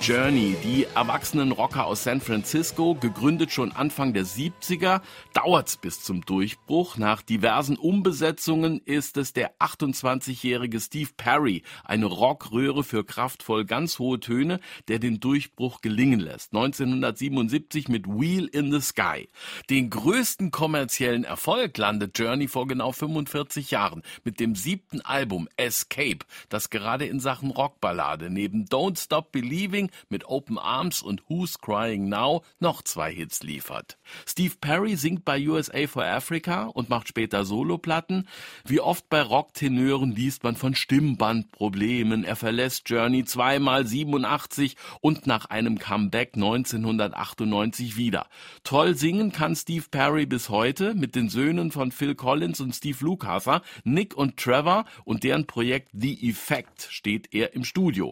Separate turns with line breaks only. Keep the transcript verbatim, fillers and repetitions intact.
Journey, die erwachsenen Rocker aus San Francisco, gegründet schon Anfang der siebziger, dauert's bis zum Durchbruch. Nach diversen Umbesetzungen ist es der achtundzwanzigjährige Steve Perry, eine Rockröhre für kraftvoll ganz hohe Töne, der den Durchbruch gelingen lässt. neunzehnhundertsiebenundsiebzig mit Wheel in the Sky. Den größten kommerziellen Erfolg landet Journey vor genau fünfundvierzig Jahren mit dem siebten Album Escape, das gerade in Sachen Rockballade neben Don't Stop Believing mit Open Arms und Who's Crying Now noch zwei Hits liefert. Steve Perry singt bei U S A for Africa und macht später Soloplatten. Wie oft bei Rocktenören liest man von Stimmbandproblemen. Er verlässt Journey zweimal siebenundachtzig und nach einem Comeback neunzehnhundertachtundneunzig wieder. Toll singen kann Steve Perry bis heute mit den Söhnen von Phil Collins und Steve Lukather, Nick und Trevor, und deren Projekt The Effect steht er im Studio.